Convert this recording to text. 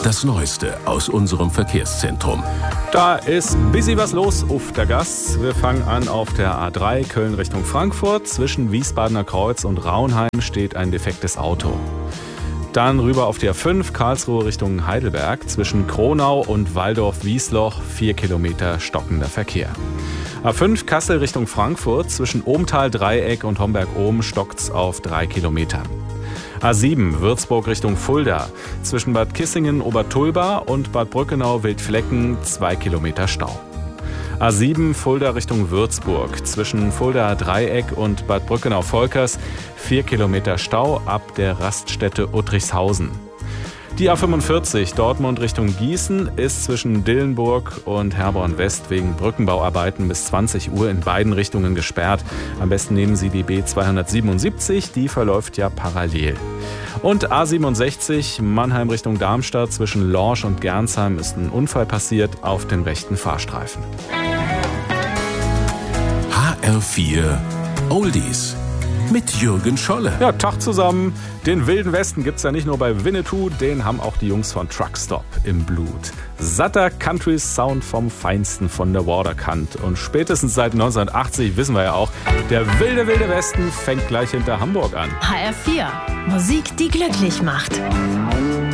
Das Neueste aus unserem Verkehrszentrum. Da ist busy was los auf der Gas. Wir fangen an auf der A3 Köln Richtung Frankfurt. Zwischen Wiesbadener Kreuz und Raunheim steht ein defektes Auto. Dann rüber auf die A5 Karlsruhe Richtung Heidelberg. Zwischen Kronau und Walldorf-Wiesloch 4 Kilometer stockender Verkehr. A5 Kassel Richtung Frankfurt. Zwischen Ohmtal-Dreieck und Homberg-Ohm stockt's auf 3 Kilometer. A7 Würzburg Richtung Fulda. Zwischen Bad Kissingen Obertulba und Bad Brückenau-Wildflecken 2 Kilometer Stau. A7 Fulda Richtung Würzburg. Zwischen Fulda Dreieck und Bad Brückenau-Volkers 4 Kilometer Stau ab der Raststätte Uttrichshausen. Die A45 Dortmund Richtung Gießen ist zwischen Dillenburg und Herborn West wegen Brückenbauarbeiten bis 20 Uhr in beiden Richtungen gesperrt. Am besten nehmen Sie die B277, die verläuft ja parallel. Und A67 Mannheim Richtung Darmstadt zwischen Lorsch und Gernsheim ist ein Unfall passiert auf dem rechten Fahrstreifen. HR4 Oldies mit Jürgen Scholle. Ja, Tag zusammen. Den Wilden Westen gibt's ja nicht nur bei Winnetou, den haben auch die Jungs von Truckstop im Blut. Satter Country-Sound vom Feinsten von der Waterkant. Und spätestens seit 1980 wissen wir ja auch, der wilde Westen fängt gleich hinter Hamburg an. HR4, Musik, die glücklich macht.